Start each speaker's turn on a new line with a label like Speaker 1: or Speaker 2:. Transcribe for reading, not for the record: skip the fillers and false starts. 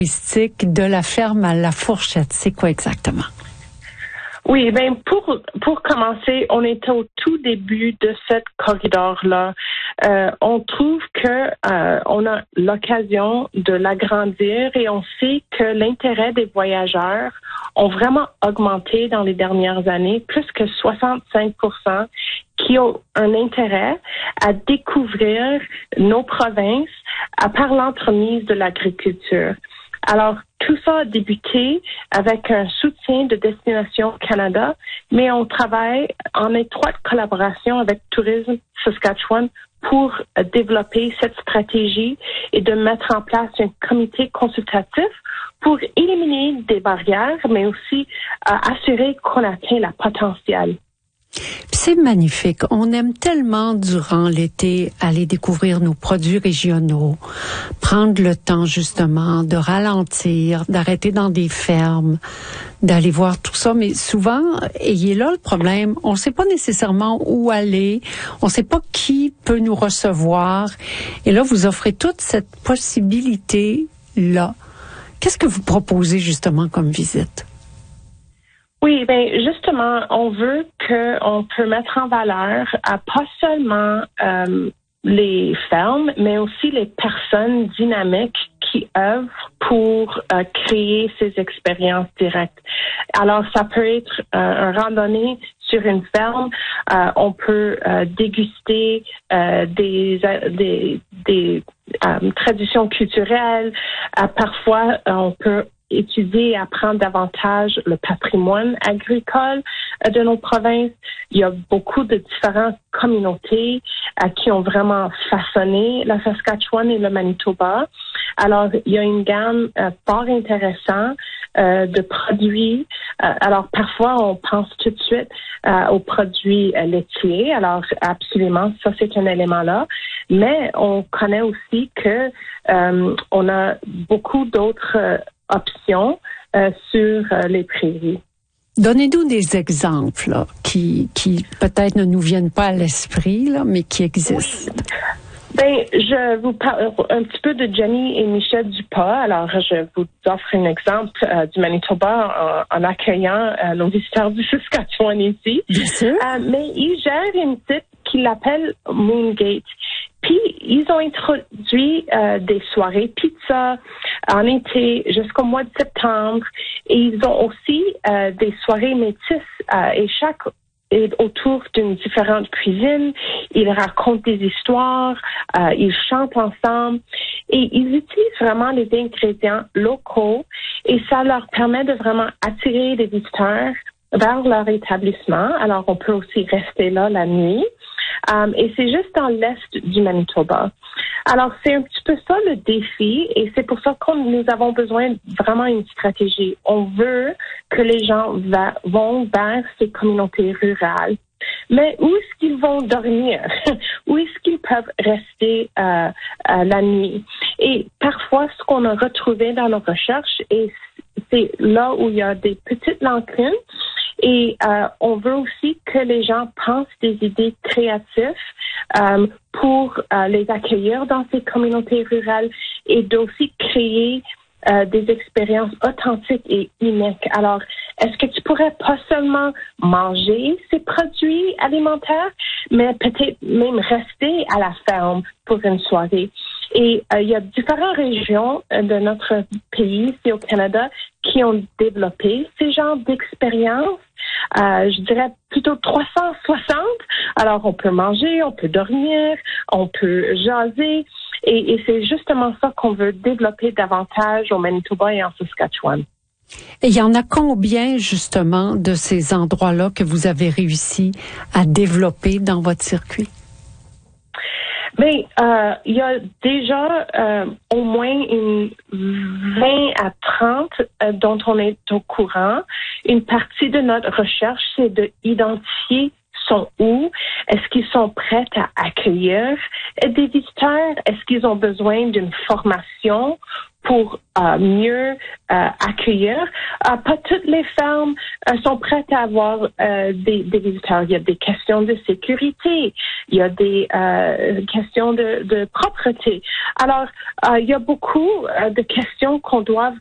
Speaker 1: De la ferme à la fourchette, c'est quoi exactement?
Speaker 2: Oui, ben pour commencer, on est au tout début de cette corridor-là. On trouve que on a l'occasion de l'agrandir et on sait que l'intérêt des voyageurs ont vraiment augmenté dans les dernières années, plus que 65% qui ont un intérêt à découvrir nos provinces par l'entremise de l'agriculture. Alors, tout ça a débuté avec un soutien de Destination Canada, mais on travaille en étroite collaboration avec Tourisme Saskatchewan pour développer cette stratégie et de mettre en place un comité consultatif pour éliminer des barrières, mais aussi assurer qu'on atteint la potentiel.
Speaker 1: C'est magnifique. On aime tellement durant l'été aller découvrir nos produits régionaux, prendre le temps justement de ralentir, d'arrêter dans des fermes, d'aller voir tout ça. Mais souvent, et il est là le problème, on ne sait pas nécessairement où aller, on ne sait pas qui peut nous recevoir. Et là, vous offrez toute cette possibilité-là. Qu'est-ce que vous proposez justement comme visite?
Speaker 2: Oui, ben justement, on veut qu'on peut mettre en valeur pas seulement les fermes, mais aussi les personnes dynamiques qui œuvrent pour créer ces expériences directes. Alors, ça peut être un randonnée sur une ferme, on peut déguster des traditions culturelles. Parfois, on peut étudier et apprendre davantage le patrimoine agricole de nos provinces. Il y a beaucoup de différentes communautés qui ont vraiment façonné la Saskatchewan et le Manitoba. Alors, il y a une gamme fort intéressante de produits. Alors, parfois, on pense tout de suite aux produits laitiers. Alors, absolument, ça, c'est un élément-là. Mais on connaît aussi que on a beaucoup d'autres options sur les prairies.
Speaker 1: Donnez-nous des exemples là, qui peut-être ne nous viennent pas à l'esprit, là, mais qui existent.
Speaker 2: Oui. Ben, je vous parle un petit peu de Jenny et Michel Dupas. Alors, je vous offre un exemple du Manitoba en accueillant nos visiteurs du Saskatchewan ici.
Speaker 1: Bien sûr.
Speaker 2: Mais ils gèrent une site qu'ils appellent Moongate. Puis, ils ont introduit des soirées pizza en été jusqu'au mois de septembre. Et ils ont aussi des soirées métisses et chaque autour d'une différente cuisine. Ils racontent des histoires, ils chantent ensemble et ils utilisent vraiment les ingrédients locaux et ça leur permet de vraiment attirer les visiteurs vers leur établissement. Alors, on peut aussi rester là la nuit. Et c'est juste dans l'est du Manitoba. Alors, c'est un petit peu ça le défi et c'est pour ça que nous avons besoin vraiment d'une stratégie. On veut que les gens vont vers ces communautés rurales. Mais où est-ce qu'ils vont dormir? Où est-ce qu'ils peuvent rester la nuit? Et parfois, ce qu'on a retrouvé dans nos recherches, et c'est là où il y a des petites lacunes, et on veut aussi que les gens pensent des idées créatives pour les accueillir dans ces communautés rurales et d'aussi créer des expériences authentiques et uniques. Alors, est-ce que tu pourrais pas seulement manger ces produits alimentaires, mais peut-être même rester à la ferme pour une soirée? Et il y a différentes régions de notre pays, ici au Canada, qui ont développé ces genres d'expériences. Je dirais plutôt 360. Alors, on peut manger, on peut dormir, on peut jaser. Et c'est justement ça qu'on veut développer davantage au Manitoba et en Saskatchewan.
Speaker 1: Et il y en a combien, justement, de ces endroits-là que vous avez réussi à développer dans votre circuit?
Speaker 2: Mais il y a déjà au moins une 20 à 30 dont on est au courant. Une partie de notre recherche, c'est d'identifier sont où, est-ce qu'ils sont prêts à accueillir des visiteurs, est-ce qu'ils ont besoin d'une formation pour mieux accueillir. Pas toutes les fermes sont prêtes à avoir des visiteurs. Il y a des questions de sécurité, il y a des questions de propreté. Alors, il y a beaucoup de questions qu'on doit